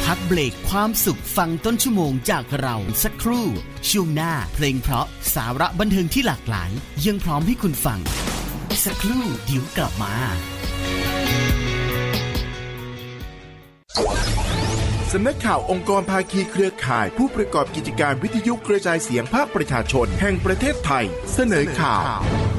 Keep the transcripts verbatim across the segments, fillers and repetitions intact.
พักเบรกความสุขฟังต้นชั่วโมงจากเราสักครู่ช่วงหน้าเพลงเพราะสาระบันเทิงที่หลากหลายยังพร้อมให้คุณฟังสักครู่เดี๋ยวกลับมาสำนักข่าวองค์กรภาคีเครือข่ายผู้ประกอบกิจการวิทยุกระจายเสียงภาคประชาชนแห่งประเทศไทยเสนอข่าว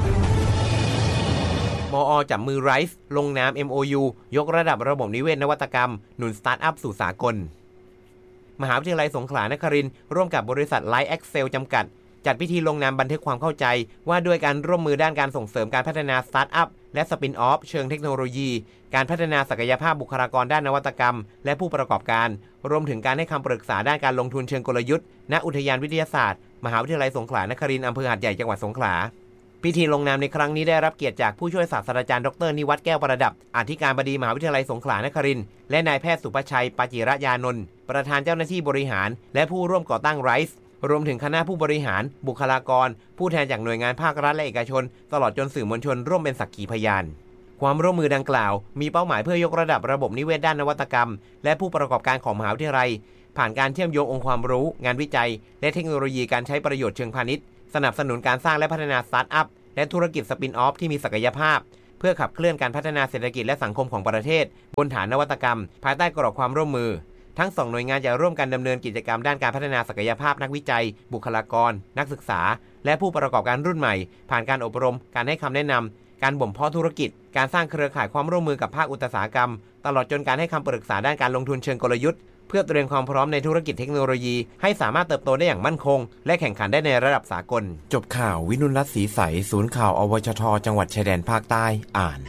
มอ.จับมือไรซ์ลงนาม เอ็ม โอ ยู ยกระดับระบบนิเวศนวัตกรรมหนุนสตาร์ทอัพสู่สากลมหาวิทยาลัยสงขลานครินทร์ร่วมกับบริษัทไลท์แอ็กเซลจำกัดจัดพิธีลงนามบันทึกความเข้าใจว่าด้วยการร่วมมือด้านการส่งเสริมการพัฒนาสตาร์ทอัพและสปินออฟเชิงเทคโนโลยีการพัฒนาศักยภาพบุคลากรด้านนวัตกรรมและผู้ประกอบการรวมถึงการให้คำปรึกษาด้านการลงทุนเชิงกลยุทธ์ณอุทยานวิทยาศาสตร์มหาวิทยาลัยสงขลานครินทร์อำเภอหาดใหญ่จังหวัดสงขลาพิธีลงนามในครั้งนี้ได้รับเกียรติจากผู้ช่วยศาสตราจารย์ดรนิวัฒน์แก้วประดับอธิการบดีมหาวิทยาลัยสงขลานครินทร์และนายแพทย์สุภชัยปาจิรยานนท์ประธานเจ้าหน้าที่บริหารและผู้ร่วมก่อตั้งไรซ์รวมถึงคณะผู้บริหารบุคลากรผู้แทนจากหน่วยงานภาครัฐและเอกชนตลอดจนสื่อมวลชนร่วมเป็นสักขีพยานความร่วมมือดังกล่าวมีเป้าหมายเพื่อยกระดับระบบนิเวศด้านนวัตกรรมและผู้ประกอบการของมหาวิทยาลัยผ่านการเชื่อมโยงองค์ความรู้งานวิจัยและเทคโนโลยีการใช้ประโยชน์เชิงพาณิชย์สนับสนุนการสร้างและพัฒนาสตาร์ทอัพและธุรกิจสปินออฟที่มีศักยภาพเพื่อขับเคลื่อนการพัฒนาเศรษฐกิจและสังคมของประเทศบนฐานนวัตกรรมภายใต้กรอบความร่วมมือทั้งสองหน่วยงานจะร่วมกันดำเนินกิจกรรมด้านการพัฒนาศักยภาพนักวิจัยบุคลากรนักศึกษาและผู้ประกอบการรุ่นใหม่ผ่านการอบรมการให้คำแนะนำการบ่มเพาะธุรกิจการสร้างเครือข่ายความร่วมมือกับภาคอุตสาหกรรมตลอดจนการให้คำปรึกษาด้านการลงทุนเชิงกลยุทธ์เพื่อเตรียมความพร้อมในธุรกิจเทคโนโลยีให้สามารถเติบโตได้อย่างมั่นคงและแข่งขันได้ในระดับสากลจบข่าววินุรัตน์ศรีใสศูนย์ข่าวอวชทจังหวัดชายแดนภาคใต้อ่าน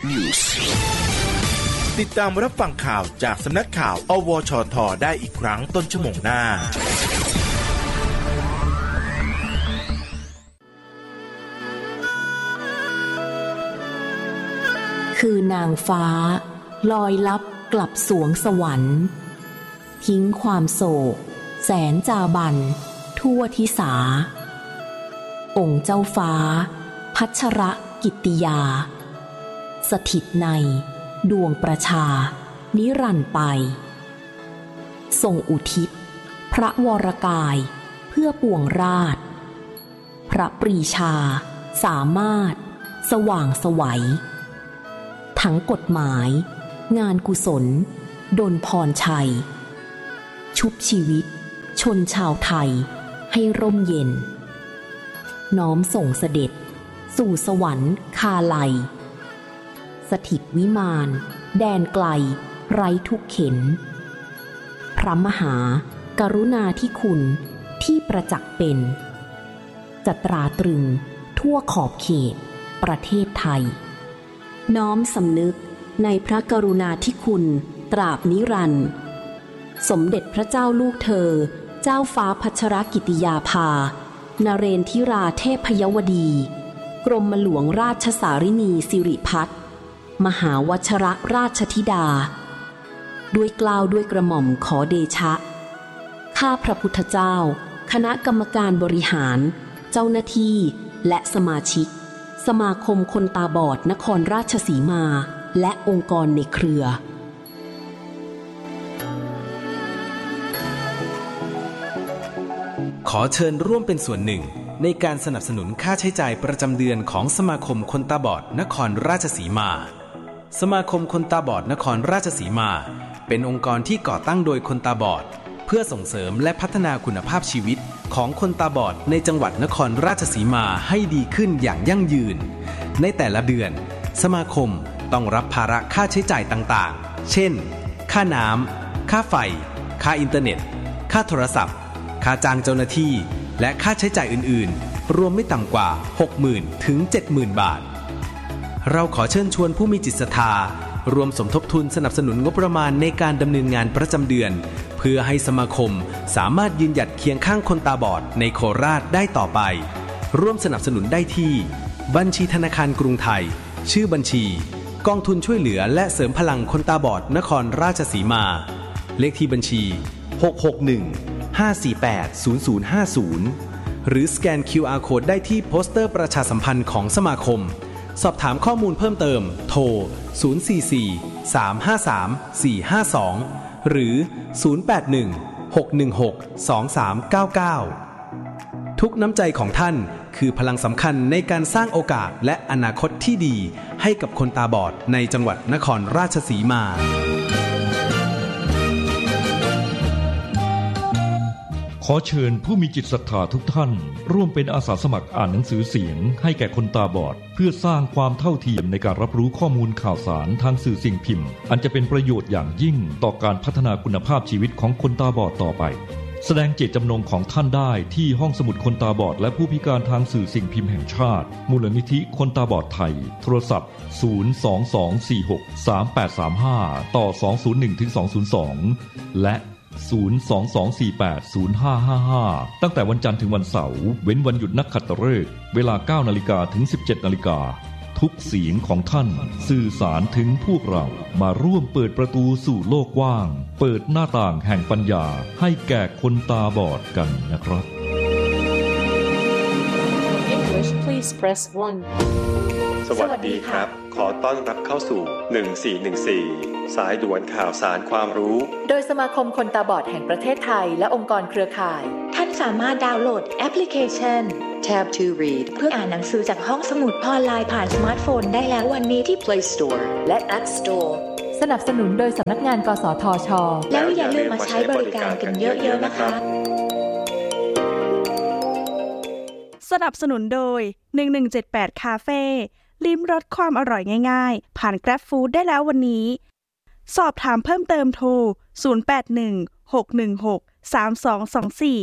ติดตามรับฟังข่าวจากสำนักข่าวอวชทได้อีกครั้งต้นชั่วโมงหน้าคือนางฟ้าลอยลับกลับสวงสวรรค์ทิ้งความโศกแสนจาบันทั่วทิสาองค์เจ้าฟ้าพัชรกิตติยาสถิตในดวงประชานิรันดร์ไปทรงอุทิศพระวรกายเพื่อปวงราชพระปรีชาสามารถสว่างไสวทั้งกฎหมายงานกุศลดลพรชัยชุบชีวิตชนชาวไทยให้ร่มเย็นน้อมส่งเสด็จสู่สวรรค์คาลัยสถิตวิมานแดนไกลไร้ทุกเข็ญพระมหากรุณาธิคุณที่ประจักษ์เป็นจะตราตรึงทั่วขอบเขตประเทศไทยน้อมสำนึกในพระกรุณาธิคุณตราบนิรันดร์สมเด็จพระเจ้าลูกเธอเจ้าฟ้าพัชรกิติยาภานเรนทิราเทพยวดีกรมหลวงราชสารินีสิริพัฒน์มหาวชรราชธิดาด้วยเกล้าด้วยกระหม่อมขอเดชะข้าพระพุทธเจ้าคณะกรรมการบริหารเจ้าหน้าที่และสมาชิกสมาคมคนตาบอดนครราชสีมาและองค์กรในเครือขอเชิญร่วมเป็นส่วนหนึ่งในการสนับสนุนค่าใช้จ่ายประจำเดือนของสมาคมคนตาบอดนครราชสีมาสมาคมคนตาบอดนครราชสีมาเป็นองค์กรที่ก่อตั้งโดยคนตาบอดเพื่อส่งเสริมและพัฒนาคุณภาพชีวิตของคนตาบอดในจังหวัดนครราชสีมาให้ดีขึ้นอย่างยั่งยืนในแต่ละเดือนสมาคมต้องรับภาระค่าใช้จ่ายต่างๆเช่นค่าน้ำค่าไฟค่าอินเทอร์เน็ตค่าโทรศัพท์ค่าจ้างเจ้าหน้าที่และค่าใช้จ่ายอื่นๆรวมไม่ต่ำกว่า หกหมื่น ถึง เจ็ดหมื่น บาทเราขอเชิญชวนผู้มีจิตศรัทธารวมสมทบทุนสนับสนุนงบประมาณในการดำเนินงานประจำเดือนเพื่อให้สมาคมสามารถยืนหยัดเคียงข้างคนตาบอดในโคราชได้ต่อไปร่วมสนับสนุนได้ที่บัญชีธนาคารกรุงไทยชื่อบัญชีกองทุนช่วยเหลือและเสริมพลังคนตาบอดนครราชสีมาเลขที่บัญชีหก หก หนึ่ง ห้า สี่ แปด ศูนย์ ศูนย์ ห้า ศูนย์หรือสแกน คิว อาร์ Code ได้ที่โปสเตอร์ประชาสัมพันธ์ของสมาคมสอบถามข้อมูลเพิ่มเติมโทรศูนย์ สี่ สี่ สาม ห้า สาม สี่ ห้า สองหรือศูนย์ แปด หนึ่ง หก หนึ่ง หก สอง สาม เก้า เก้าทุกน้ำใจของท่านคือพลังสำคัญในการสร้างโอกาสและอนาคตที่ดีให้กับคนตาบอดในจังหวัดนครราชสีมาขอเชิญผู้มีจิตศรัทธาทุกท่านร่วมเป็นอาสาสมัครอ่านหนังสือเสียงให้แก่คนตาบอดเพื่อสร้างความเท่าเทียมในการรับรู้ข้อมูลข่าวสารทางสื่อสิ่งพิมพ์อันจะเป็นประโยชน์อย่างยิ่งต่อการพัฒนาคุณภาพชีวิตของคนตาบอดต่อไปแสดงเจตจำนงของท่านได้ที่ห้องสมุดคนตาบอดและผู้พิการทางสื่อสิ่งพิมพ์แห่งชาติมูลนิธิคนตาบอดไทยโทรศัพท์ศูนย์ สอง สอง สี่ หก สาม แปด สาม ห้าต่อสอง ศูนย์ หนึ่ง ถึง สอง ศูนย์ สองและศูนย์ สอง สอง สี่ แปด ศูนย์ ห้า ห้า ห้าตั้งแต่วันจันทร์ถึงวันเสาร์เว้นวันหยุดนักขัตฤกษ์เวลา เก้า นาฬิกาถึง สิบเจ็ด นาฬิกาทุกเสียงของท่านสื่อสารถึงพวกเรามาร่วมเปิดประตูสู่โลกกว้างเปิดหน้าต่างแห่งปัญญาให้แก่คนตาบอดกันนะครับ English please press one สวัสดีครับขอต้อนรับเข้าสู่หนึ่งสี่หนึ่งสี่สายด่วนข่าวสารความรู้โดยสมาคมคนตาบอดแห่งประเทศไทยและองค์กรเครือข่ายท่านสามารถดาวน์โหลดแอปพลิเคชัน Tab to Read เพื่ออ่านหนังสือจากห้องสมุดออนไลน์ผ่านสมาร์ทโฟนได้แล้ววันนี้ที่ Play Store และ App Store สนับสนุนโดยสำนักงานกสทช. แล้วอย่าลืมมาใช้บริการกันเยอะๆนะคะสนับสนุนโดยหนึ่งหนึ่งเจ็ดแปดคาเฟ่ลิ้มรสความอร่อยง่ายๆผ่าน Grab Food ได้แล้ววันนี้สอบถามเพิ่มเติมโทรศูนย์ แปด หนึ่ง หก หนึ่ง หก สาม สอง สอง สี่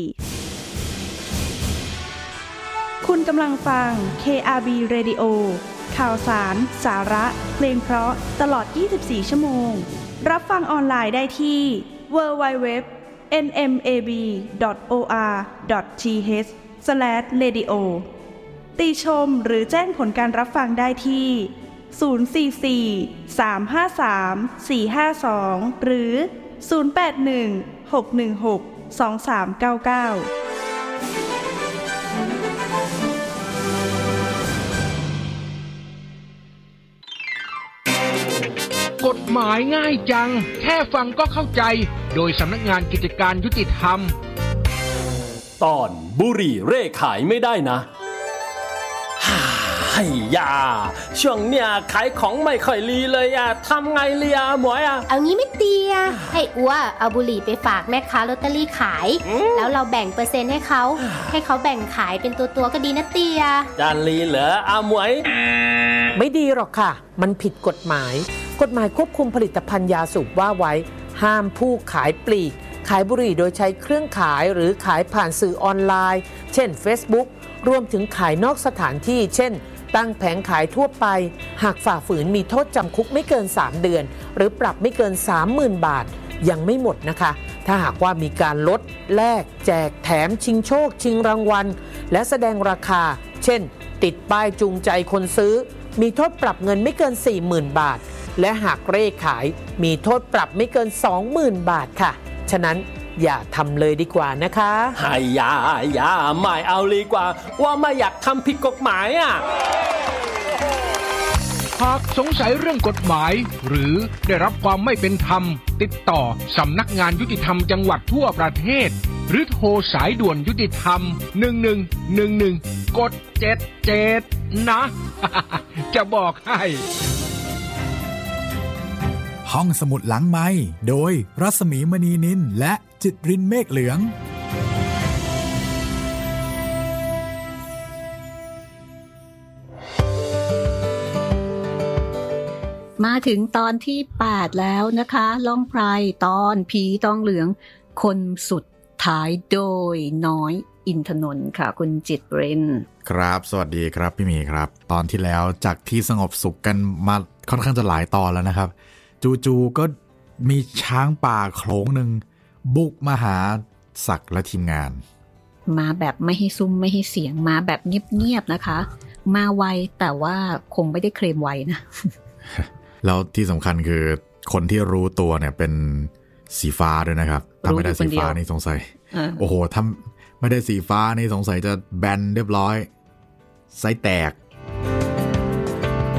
คุณกำลังฟัง เค อาร์ บี Radio ข่าวสารสาระเพลงเพราะตลอดยี่สิบสี่ชั่วโมงรับฟังออนไลน์ได้ที่ ดับเบิลยู ดับเบิลยู ดับเบิลยู ดอท เอ็น เอ็ม เอ บี ดอท โอ อาร์ ดอท ที เอช สแลช เรดิโอ ติชมหรือแจ้งผลการรับฟังได้ที่ศูนย์ สี่ สี่ สาม ห้า สาม สี่ ห้า สองหรือศูนย์ แปด หนึ่ง หก หนึ่ง หก สอง สาม เก้า เก้ากฎหมายง่ายจังแค่ฟังก็เข้าใจโดยสำนักงานกิจการยุติธรรมตอนบุหรี่เร่ขายไม่ได้นะไอ้ยาช่วงเนี้ยขายของไม่ค่อยดีเลยอ่ะทำไงเลียหมวยอ่ะเอางี้ไม่เตียให้อัวเอาบุหรี่ไปฝากแม่ค้าลอตเตอรี่ขายแล้วเราแบ่งเปอร์เซ็นต์ให้เขาให้เขาแบ่งขายเป็นตัวๆก็ดีนะเตียจานลีเหรออาหมวยไม่ดีหรอกค่ะมันผิดกฎหมายกฎหมายควบคุมผลิตภัณฑ์ยาสูบว่าไว้ห้ามผู้ขายปลีกขายบุหรี่โดยใช้เครื่องขายหรือขายผ่านสื่อออนไลน์เช่น Facebook รวมถึงขายนอกสถานที่เช่นตั้งแผงขายทั่วไปหากฝ่าฝืนมีโทษจำคุกไม่เกินสามเดือนหรือปรับไม่เกิน สามหมื่น บาทยังไม่หมดนะคะถ้าหากว่ามีการลดแลกแจกแถมชิงโชคชิงรางวัลและแสดงราคาเช่นติดป้ายจูงใจคนซื้อมีโทษปรับเงินไม่เกิน สี่หมื่น บาทและหากเร่ขายมีโทษปรับไม่เกิน สองหมื่น บาทค่ะฉะนั้นอย่าทำเลยดีกว่านะคะให้อย่าอย่าไม่เอาดีกว่าว่าไม่อยากทำผิดกฎหมายอ่ะหากสงสัยเรื่องกฎหมายหรือได้รับความไม่เป็นธรรมติดต่อสำนักงานยุติธรรมจังหวัดทั่วประเทศหรือโทรสายด่วนยุติธรรมหนึ่งหนึ่งหนึ่งหนึ่งกดเจ็ดเจ็ดนะ จะบอกให้ห้องสมุดหลังไมค์โดยรัศมีมณีนินและจิตรินเมฆเหลืองมาถึงตอนที่แปดแล้วนะคะล่องไพรตอนผีตองเหลืองคนสุดท้ายโดยน้อยอินทนนท์ค่ะคุณจิตรินครับสวัสดีครับพี่หมีครับตอนที่แล้วจากที่สงบสุขกันมาค่อนข้างจะหลายตอนแล้วนะครับจู่ๆก็มีช้างป่าโขลงหนึ่งบุกมาหาศักดิ์และทีมงานมาแบบไม่ให้ซุ้มไม่ให้เสียงมาแบบเงียบๆนะคะมาไวแต่ว่าคงไม่ได้เคลมไวนะแล้วที่สำคัญคือคนที่รู้ตัวเนี่ยเป็นสีฟ้าด้วยนะครับถ้าไม่ได้สีฟ้านี่สงสัยโอ้โหถ้าไม่ได้สีฟ้านี่สงสัยจะแบนเรียบร้อยไส้แตก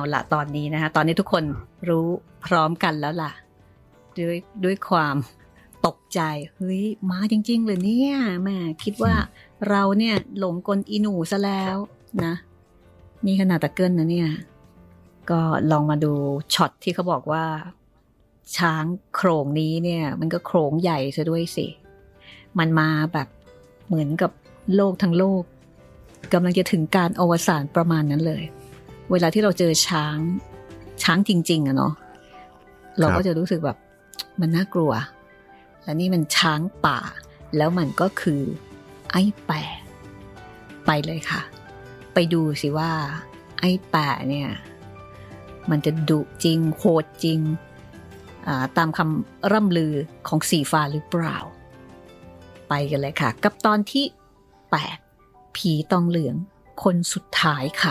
ละตอนนี้นะคะตอนนี้ทุกคนรู้พร้อมกันแล้วล่ะด้วยด้วยความตกใจเฮ้ยมาจริงๆเลยเนี่ยแม่คิดว่าเราเนี่ยหลงกลอีหนูซะแล้วนะนี่ขนาดตะเกิลนะเนี่ยก็ลองมาดูช็อตที่เขาบอกว่าช้างโขลงนี้เนี่ยมันก็โขลงใหญ่ซะด้วยสิมันมาแบบเหมือนกับโลกทั้งโลกกำลังจะถึงการอวสานประมาณนั้นเลยเวลาที่เราเจอช้างช้างจริงๆอะเนาะเราก็จะรู้สึกแบบมันน่ากลัวและนี่มันช้างป่าแล้วมันก็คือไอ้แปะไปเลยค่ะไปดูสิว่าไอ้แปะเนี่ยมันจะดุจริงโหดจริงตามคำร่ำลือของสีฟ้าหรือเปล่าไปกันเลยค่ะกับตอนที่แปดผีตองเหลืองคนสุดท้ายค่ะ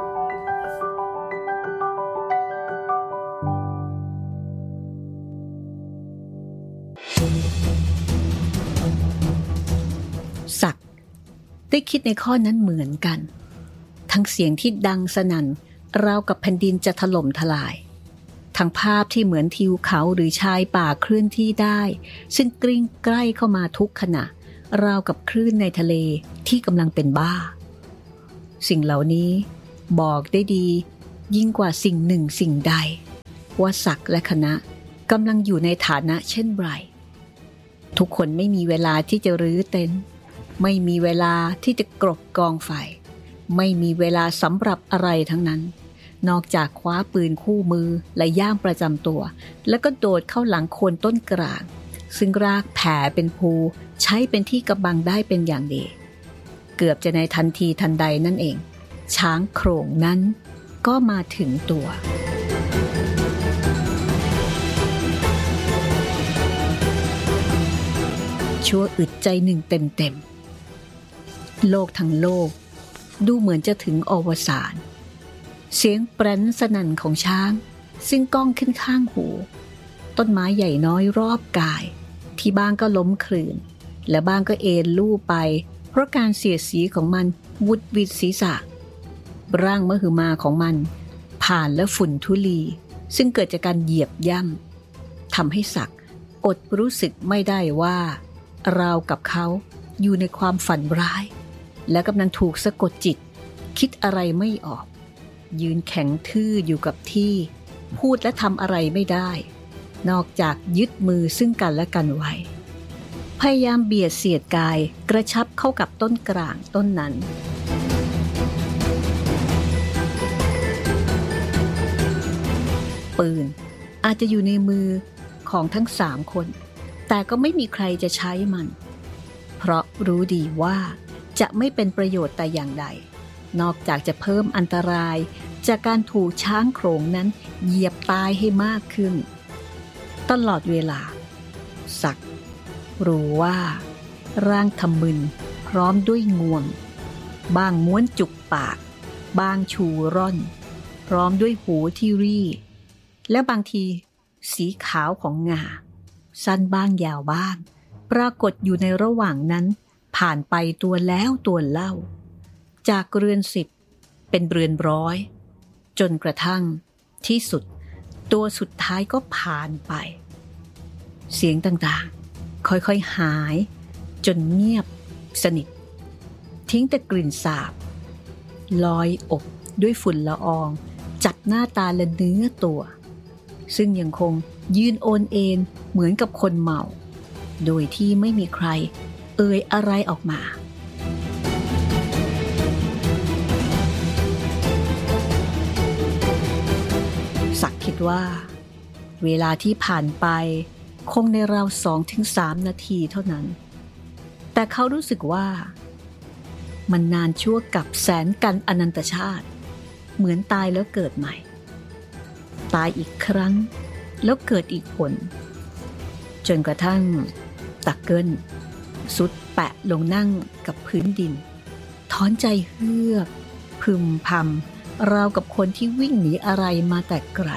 ศักดิ์ได้คิดในข้อนั้นเหมือนกันทั้งเสียงที่ดังสนั่นราวกับแผ่นดินจะถล่มทลายทั้งภาพที่เหมือนทิวเขาหรือชายป่าเคลื่อนที่ได้ซึ่งกลิ้งใกล้เข้ามาทุกขณะราวกับคลื่นในทะเลที่กำลังเป็นบ้าสิ่งเหล่านี้บอกได้ดียิ่งกว่าสิ่งหนึ่งสิ่งใดว่าศักดิ์และคณะกำลังอยู่ในฐานะเช่นไรทุกคนไม่มีเวลาที่จะรื้อเต็นท์ไม่มีเวลาที่จะกรบกองไฟไม่มีเวลาสำหรับอะไรทั้งนั้นนอกจากคว้าปืนคู่มือและย่ามประจำตัวแล้วก็โดดเข้าหลังโคนต้นกลางซึ่งรากแผ่เป็นภูใช้เป็นที่กำบังได้เป็นอย่างดีเกือบจะในทันทีทันใดนั่นเองช้างโขลงนั้นก็มาถึงตัวชั่วอึดใจหนึ่งเต็มๆโลกทั้งโลกดูเหมือนจะถึงอวสานเสียงแปรนสนั่นของช้างซึ่งก้องขึ้นข้างหูต้นไม้ใหญ่น้อยรอบกายที่บ้างก็ล้มคลื่นและบ้างก็เอ็นลู่ไปเพราะการเสียดสีของมันวุดวิดศีรษะร่างมหึมาของมันผ่านและฝุ่นธุลีซึ่งเกิดจากการเหยียบย่ำทำให้ศักดิ์อดรู้สึกไม่ได้ว่าราวกับเขาอยู่ในความฝันร้ายและกำลังถูกสะกดจิตคิดอะไรไม่ออกยืนแข็งทื่ออยู่กับที่พูดและทำอะไรไม่ได้นอกจากยึดมือซึ่งกันและกันไว้พยายามเบียดเสียดกายกระชับเข้ากับต้นกลางต้นนั้นปืนอาจจะอยู่ในมือของทั้งสามคนแต่ก็ไม่มีใครจะใช้มันเพราะรู้ดีว่าจะไม่เป็นประโยชน์แต่อย่างใดนอกจากจะเพิ่มอันตรายจากการถูกช้างโขลงนั้นเหยียบตายให้มากขึ้นตลอดเวลาศักดิ์รู้ว่าร่างทำมึนพร้อมด้วยงวงบ้างม้วนจุกปากบ้างชูร่อนพร้อมด้วยหูที่รี่และบางทีสีขาวของงาสั้นบ้างยาวบ้างปรากฏอยู่ในระหว่างนั้นผ่านไปตัวแล้วตัวเล่าจากเรือนสิบเป็นเรือนร้อยจนกระทั่งที่สุดตัวสุดท้ายก็ผ่านไปเสียงต่างๆค่อยๆหายจนเงียบสนิททิ้งแต่กลิ่นสาบลอยอบด้วยฝุ่นละอองจับหน้าตาและเนื้อตัวซึ่งยังคงยืนโอนเอ็นเหมือนกับคนเมาโดยที่ไม่มีใครเอ่ยอะไรออกมาศักดิ์คิดว่าเวลาที่ผ่านไปคงในราวสองถึงสามนาทีเท่านั้นแต่เขารู้สึกว่ามันนานชั่วกับแสนกันอนันตชาติเหมือนตายแล้วเกิดใหม่ตายอีกครั้งแล้วเกิดอีกหนจนกระทั่งตักเกิลสุดแปะลงนั่งกับพื้นดินถอนใจเฮือกพึมพำราวกับคนที่วิ่งหนีอะไรมาแต่ไกล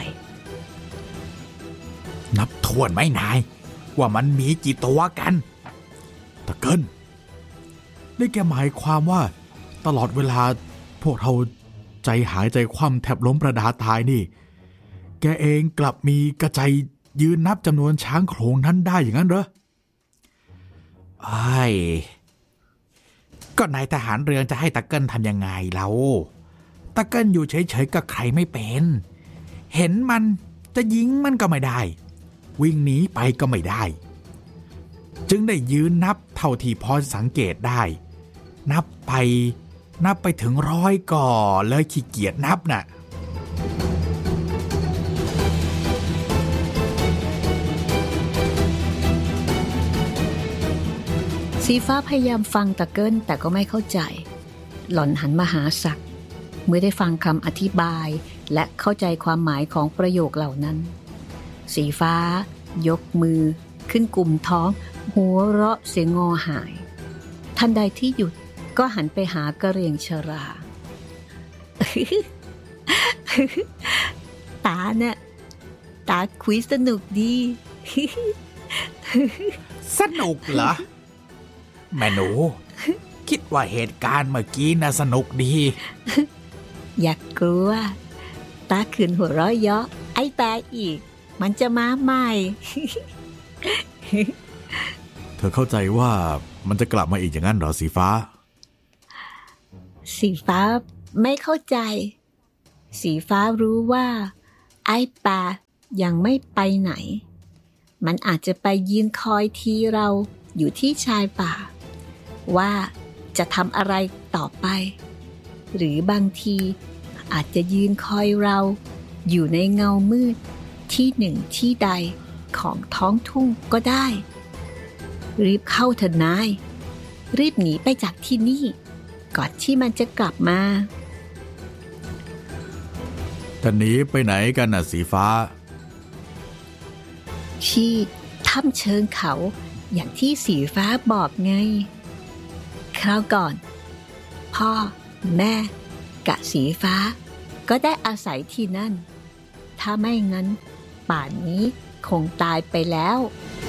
นับถ้วนไหมนายว่ามันมีกี่ตัวกันตะเกิลนี่แกหมายความว่าตลอดเวลาพวกเราใจหายใจคว่ำแทบล้มประดาตายนี่แกเองกลับมีกระใจยืนนับจำนวนช้างโขลงนั้นได้อย่างนั้นเหรอไอ้ก็นายทหารเรือจะให้ตะเกิลทำยังไงเล่าตะเกิลอยู่เฉยๆกับใครไม่เป็นเห็นมันจะยิงมันก็ไม่ได้วิ่งหนีไปก็ไม่ได้จึงได้ยืนนับเท่าที่พอสังเกตได้นับไปนับไปถึงร้อยก่อเลยขี้เกียจนับน่ะสีฟ้าพยายามฟังตะเกิลแต่ก็ไม่เข้าใจหล่อนหันมาหาศักดิ์เมื่อได้ฟังคำอธิบายและเข้าใจความหมายของประโยคเหล่านั้นสีฟ้ายกมือขึ้นกุมท้องหัวเราะเสียงงอหายทันใดที่หยุดก็หันไปหากระเรียงชรา ตาเนี่ยตาคุยสนุกดีสนุกเหรอแม่หนูคิดว่าเหตุการณ์เมื่อกี้น่ะสนุกดีอยากกลัวตาขืนหัวเราะเยาะไอ้ตาอีกมันจะมาใหม่เธอเข้าใจว่ามันจะกลับมาอีกอย่างนั้นเหรอสีฟ้าสีฟ้าไม่เข้าใจสีฟ้ารู้ว่าไอ้ปลายังไม่ไปไหนมันอาจจะไปยืนคอยทีเราอยู่ที่ชายป่าว่าจะทำอะไรต่อไปหรือบางทีอาจจะยืนคอยเราอยู่ในเงามืดที่หนึ่งที่ใดของท้องทุ่งก็ได้รีบเข้าเถอะนายรีบหนีไปจากที่นี่ก่อนที่มันจะกลับมาจะหนีไปไหนกันน่ะสีฟ้าที่ถ้ำเชิงเขาอย่างที่สีฟ้าบอกไงคราวก่อนพ่อแม่กะสีฟ้าก็ได้อาศัยที่นั่นถ้าไม่งั้นป่านนี้คงตายไปแล้ว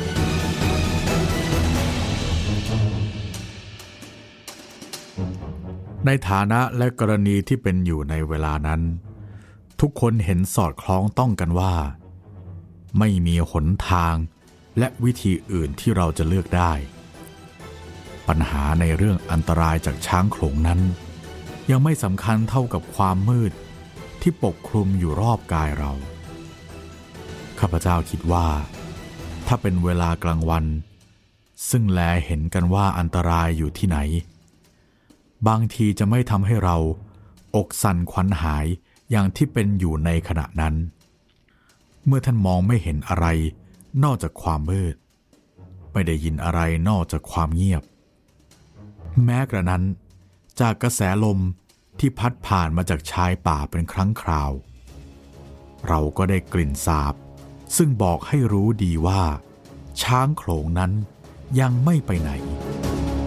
ในฐานะและกรณีที่เป็นอยู่ในเวลานั้นทุกคนเห็นสอดคล้องต้องกันว่าไม่มีหนทางและวิธีอื่นที่เราจะเลือกได้ปัญหาในเรื่องอันตรายจากช้างโขลงนั้นยังไม่สำคัญเท่ากับความมืดที่ปกคลุมอยู่รอบกายเราข้าพเจ้าคิดว่าถ้าเป็นเวลากลางวันซึ่งแลเห็นกันว่าอันตรายอยู่ที่ไหนบางทีจะไม่ทำให้เราอกสั่นขวัญหายอย่างที่เป็นอยู่ในขณะนั้นเมื่อท่านมองไม่เห็นอะไรนอกจากความมืดไม่ได้ยินอะไรนอกจากความเงียบแม้กระนั้นจากกระแสลมที่พัดผ่านมาจากชายป่าเป็นครั้งคราวเราก็ได้กลิ่นสาบซึ่งบอกให้รู้ดีว่าช้างโขลงนั้นยังไม่ไปไหน